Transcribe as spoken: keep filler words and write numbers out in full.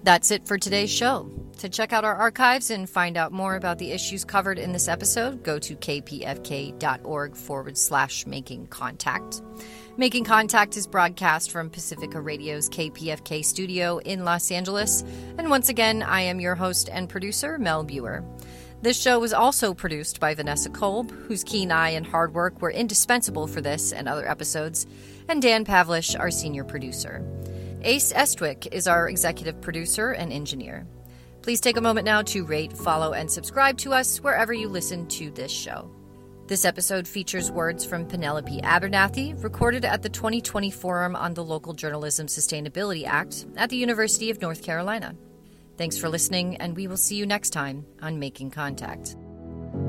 That's it for today's show. To check out our archives and find out more about the issues covered in this episode, go to kpfk.org forward slash making contact. Making Contact is broadcast from Pacifica Radio's K P F K studio in Los Angeles. And once again, I am your host and producer, Mel Buer. This show was also produced by Vanessa Kolb, whose keen eye and hard work were indispensable for this and other episodes, and Dan Pavlish, our senior producer. Ace Estwick is our executive producer and engineer. Please take a moment now to rate, follow, and subscribe to us wherever you listen to this show. This episode features words from Penelope Abernathy, recorded at the twenty twenty Forum on the Local Journalism Sustainability Act at the University of North Carolina. Thanks for listening, and we will see you next time on Making Contact.